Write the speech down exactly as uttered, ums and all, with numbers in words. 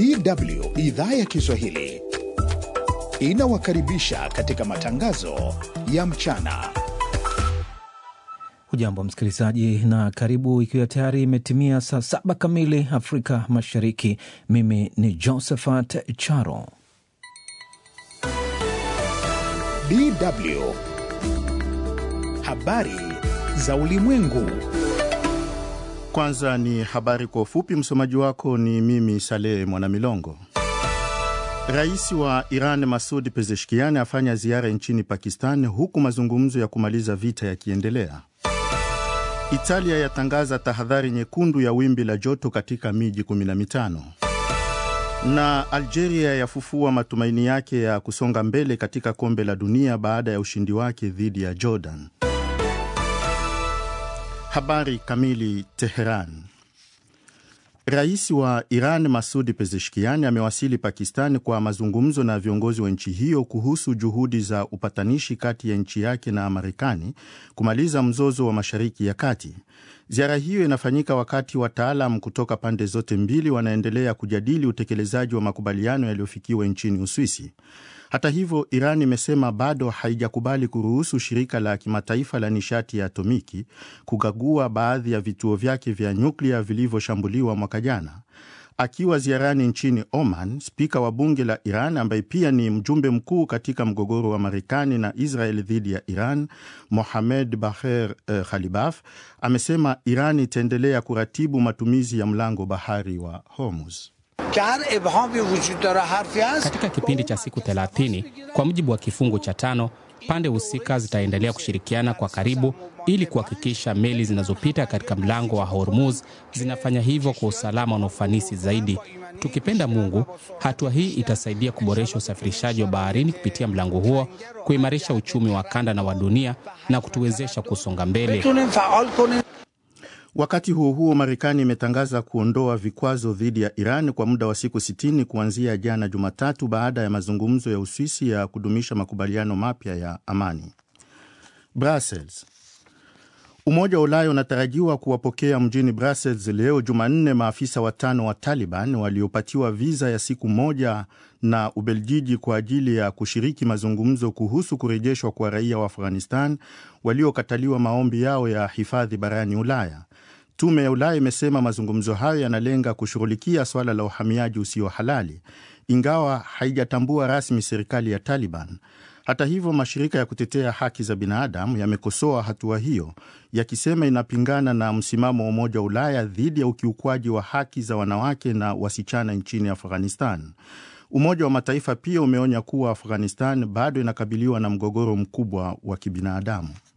D W idhaa ya Kiswahili inawakaribisha katika matangazo ya mchana. Hujambo msikilizaji na karibu, ikiwa tayari imetimia saa saba kamili Afrika Mashariki. Mimi ni Josephat Charo. D W habari za ulimwengu. Kwanza ni habari kwa ufupi. Msomaji wako ni mimi Saleh Mwanamilongo. Rais wa Iran Masoud Pezeshkian afanya ziara nchini Pakistan huku mazungumzo ya kumaliza vita yakiendelea. Italia yatangaza tahadhari nyekundu ya wimbi la joto katika miji kumi na mitano. Na Algeria yafufua matumaini yake ya kusonga mbele katika kombe la dunia baada ya ushindi wake dhidi ya Jordan. Habari kamili. Teheran. Rais wa Iran Masoud Pezeshkian amewasili Pakistan kwa mazungumzo na viongozi wa nchi hiyo kuhusu juhudi za upatanishi kati ya nchi yake na Marekani kumaliza mzozo wa Mashariki ya Kati. Ziara hiyo inafanyika wakati wataalam kutoka pande zote mbili wanaendelea kujadili utekelezaji wa makubaliano yaliyofikiwa nchini Uswisi. Hata hivyo, Iran imesema bado haijakubali kuruhusu shirika la kimataifa la nishati ya atomiki kukagua baadhi ya vituo vyake vya nyuklia vilivyoshambuliwa mwaka jana. Akiwa ziarani nchini Oman, spika wa bunge la Iran ambaye pia ni mjumbe mkuu katika mgogoro wa Marekani na Israel dhidi ya Iran, Mohamed Bagher eh, Khalibaf, amesema Iran itaendelea kuratibu matumizi ya mlango bahari wa Hormuz. Katika kipindi cha siku thelathini, kwa mujibu wa kifungu cha tano, pande husika zitaendelea kushirikiana kwa karibu ili kuhakikisha meli zinazopita katika mlango wa Hormuz zinafanya hivyo kwa usalama na ufanisi zaidi. Tukipenda Mungu, hatua hii itasaidia kuboresha usafirishaji wa baharini kupitia mlango huo, kuimarisha uchumi wa kanda na wa dunia na kutuwezesha kusonga mbele. Wakati huo huo, Marekani imetangaza kuondoa vikwazo dhidi ya Iran kwa muda wa siku sitini kuanzia jana Jumatatu baada ya mazungumzo ya Uswisi ya kudumisha makubaliano mapya ya amani. Brussels. Umoja wa Ulaya unatarajiwa kuwapokea mjini Brussels leo Jumanne maafisa watano wa Taliban waliopatiwa viza ya siku moja na Ubeljiji kwa ajili ya kushiriki mazungumzo kuhusu kurejeshwa kwa raia wa Afghanistan waliokataliwa maombi yao ya hifadhi barani Ulaya. Tume ya Ulaya imesema mazungumzo hayo yanalenga kushughulikia swala la uhamiaji usio halali, ingawa haijatambua rasmi serikali ya Taliban. Hata hivyo, mashirika ya kutetea haki za binadamu yamekosoa hatua hiyo, yakisema inapingana na msimamo wa Umoja wa Ulaya dhidi ya ukiukwaji wa haki za wanawake na wasichana nchini Afghanistan. Umoja wa Mataifa pia umeonya kuwa Afghanistan bado inakabiliwa na mgogoro mkubwa wa kibinadamu.